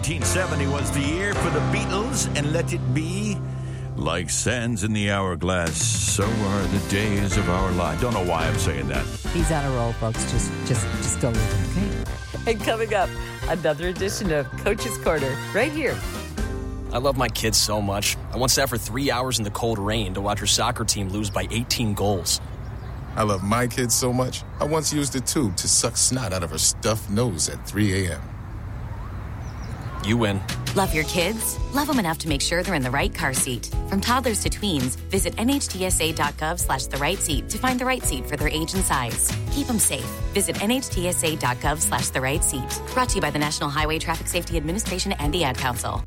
1970 was the year for the Beatles, and let it be like sands in the hourglass. So are the days of our life. Don't know why I'm saying that. He's on a roll, folks. Just go with him, okay? And coming up, another edition of Coach's Corner, right here. I love my kids so much. I once sat for 3 hours in the cold rain to watch her soccer team lose by 18 goals. I love my kids so much, I once used a tube to suck snot out of her stuffed nose at 3 a.m. You win. Love your kids? Love them enough to make sure they're in the right car seat. From toddlers to tweens, visit nhtsa.gov/the right seat to find the right seat for their age and size. Keep them safe. Visit nhtsa.gov/the right seat. Brought to you by the National Highway Traffic Safety Administration and the Ad Council.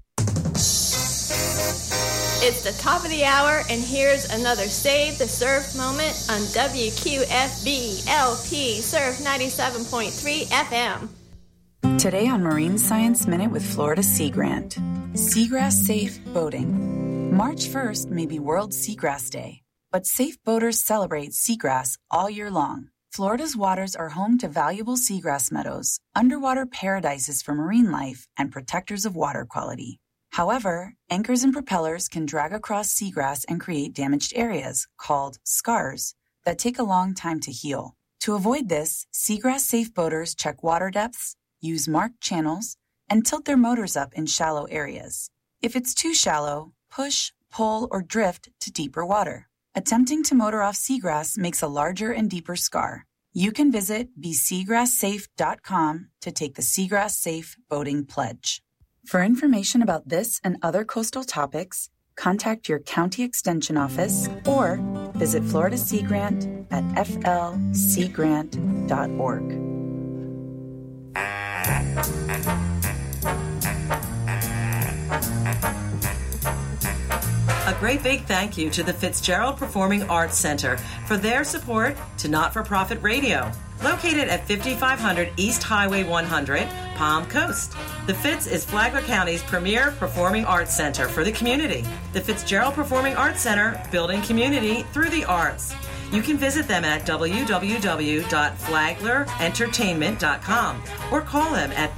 It's the top of the hour, and here's another Save the Surf moment on WQFB LP Surf 97.3 FM. Today on Marine Science Minute with Florida Sea Grant. Seagrass safe boating. March 1st may be World Seagrass Day, but safe boaters celebrate seagrass all year long. Florida's waters are home to valuable seagrass meadows, underwater paradises for marine life, and protectors of water quality. However, anchors and propellers can drag across seagrass and create damaged areas, called scars, that take a long time to heal. To avoid this, seagrass-safe boaters check water depths, use marked channels, and tilt their motors up in shallow areas. If it's too shallow, push, pull, or drift to deeper water. Attempting to motor off seagrass makes a larger and deeper scar. You can visit beseagrasssafe.com to take the Seagrass Safe Boating Pledge. For information about this and other coastal topics, contact your county extension office or visit Florida Sea Grant at flseagrant.org. A great big thank you to the Fitzgerald Performing Arts Center for their support to Not-for-Profit Radio, located at 5500 East Highway 100, Palm Coast. The Fitz is Flagler County's premier performing arts center for the community. The Fitzgerald Performing Arts Center, building community through the arts. You can visit them at www.flaglerentertainment.com or call them at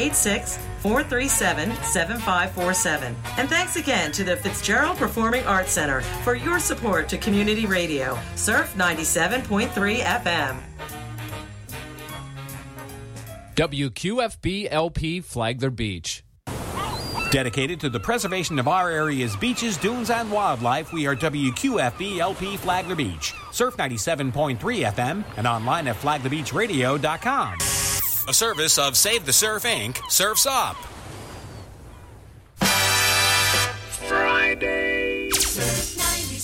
386-437-7547. And thanks again to the Fitzgerald Performing Arts Center for your support to community radio. Surf 97.3 FM. WQFB LP Flagler Beach. Dedicated to the preservation of our area's beaches, dunes, and wildlife, we are WQFB LP Flagler Beach. Surf 97.3 FM and online at flaglerbeachradio.com. A service of Save the Surf, Inc. Surf's Up. Friday. Surf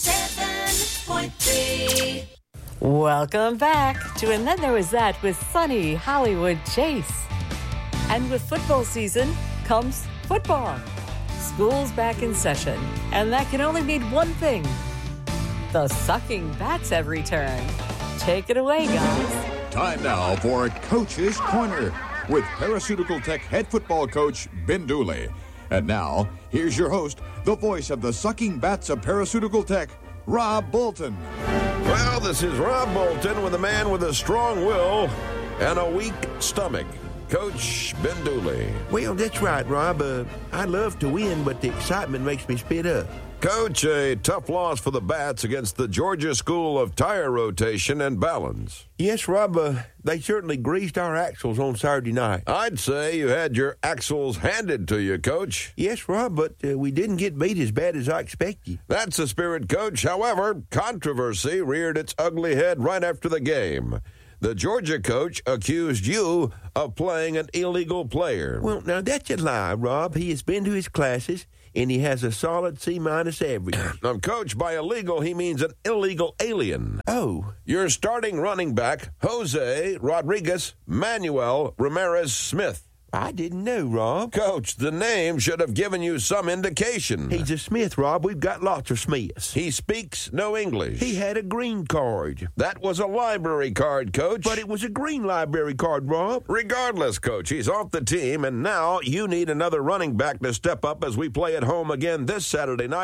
97.3. Welcome back to And Then There Was That with sunny Hollywood Chase. And with football season comes football. School's back in session, and that can only mean one thing. The sucking bats have returned. Take it away, guys. Time now for Coach's Corner with Paraceutical Tech head football coach Ben Dooley. And now, here's your host, the voice of the sucking bats of Paraceutical Tech, Rob Bolton. Well, this is Rob Bolton with a man with a strong will and a weak stomach. Coach Ben Dooley. Well, that's right, Rob. I love to win, but the excitement makes me spit up. Coach, a tough loss for the Bats against the Georgia School of Tire Rotation and Balance. Yes, Rob, they certainly greased our axles on Saturday night. I'd say you had your axles handed to you, Coach. Yes, Rob, but we didn't get beat as bad as I expected. That's the spirit, Coach. However, controversy reared its ugly head right after the game. The Georgia coach accused you of playing an illegal player. Well, now that's a lie, Rob. He has been to his classes, and he has a solid C- average. Now, Coach, by illegal, he means an illegal alien. Oh. Your starting running back, Jose Rodriguez Manuel Ramirez Smith. I didn't know, Rob. Coach, the name should have given you some indication. He's a Smith, Rob. We've got lots of Smiths. He speaks no English. He had a green card. That was a library card, Coach. But it was a green library card, Rob. Regardless, Coach, he's off the team, and now you need another running back to step up as we play at home again this Saturday night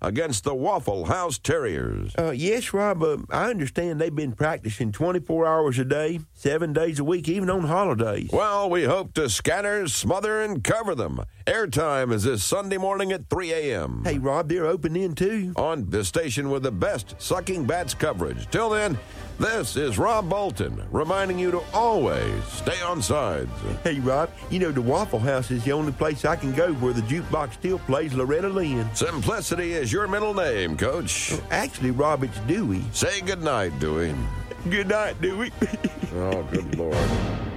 against the Waffle House Terriers. Yes, Rob, I understand they've been practicing 24 hours a day, 7 days a week, even on holidays. Well, we hope to scatter, smother, and cover them. Airtime is this Sunday morning at 3 a.m. Hey, Rob, they're open then, too. On the station with the best Sucking Bats coverage. Till then, this is Rob Bolton, reminding you to always stay on sides. Hey, Rob, you know the Waffle House is the only place I can go where the jukebox still plays Loretta Lynn. Simplicity is your middle name, Coach. Actually, Rob, it's Dewey. Say goodnight, Dewey. Good night, Dewey. Oh, good Lord.